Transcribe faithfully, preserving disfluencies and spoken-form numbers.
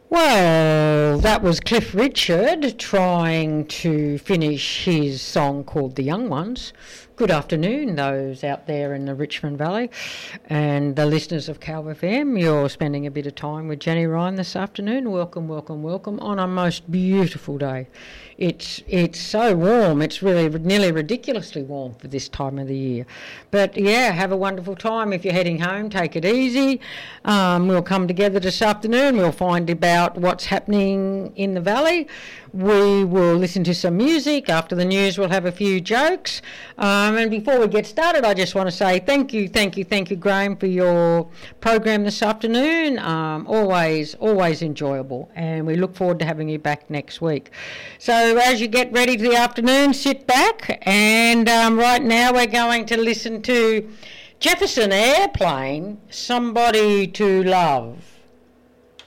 Well, that was Cliff Richard trying to finish his song called The Young Ones. Good afternoon, those out there in the Richmond Valley and the listeners of Calv F M. You're spending a bit of time with Jenny Ryan this afternoon. Welcome, welcome, welcome on a most beautiful day. It's it's so warm. It's really nearly ridiculously warm for this time of the year. But yeah, have a wonderful time. If you're heading home, take it easy. Um, we'll come together this afternoon. We'll find about what's happening in the valley. We will listen to some music. After the news, we'll have a few jokes. Um, and before we get started, I just want to say thank you, thank you, thank you, Graham, for your program this afternoon. Um, always, always enjoyable. And we look forward to having you back next week. So as you get ready for the afternoon, sit back. And um, right now we're going to listen to Jefferson Airplane, Somebody to Love.